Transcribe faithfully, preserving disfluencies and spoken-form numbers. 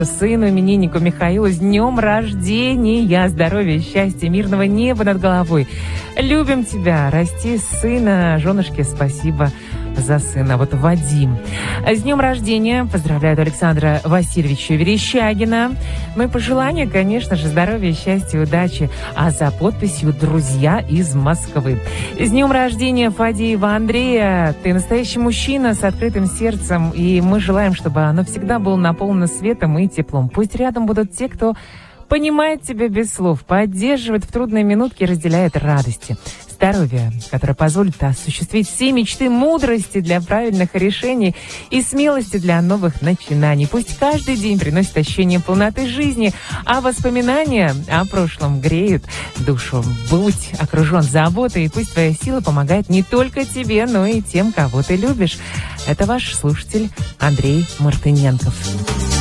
Сыну, имениннику Михаилу с днем рождения, здоровья, счастья, мирного неба над головой. Любим тебя, расти сына, женушке спасибо за сына. Вот Вадим. С днем рождения поздравляют Александра Васильевича Верещагина. Ну и пожелания, конечно же, здоровья, счастья, удачи. А за подписью «Друзья из Москвы». С днем рождения Фадеева Андрея. Ты настоящий мужчина с открытым сердцем. И мы желаем, чтобы оно всегда было наполнено светом и теплом. Пусть рядом будут те, кто понимает тебя без слов, поддерживает в трудные минутки и разделяет радости. Здоровья, которое позволит осуществить все мечты, мудрости для правильных решений и смелости для новых начинаний. Пусть каждый день приносит ощущение полноты жизни, а воспоминания о прошлом греют душу. Будь окружен заботой, и пусть твоя сила помогает не только тебе, но и тем, кого ты любишь. Это ваш слушатель Андрей Мартыненков.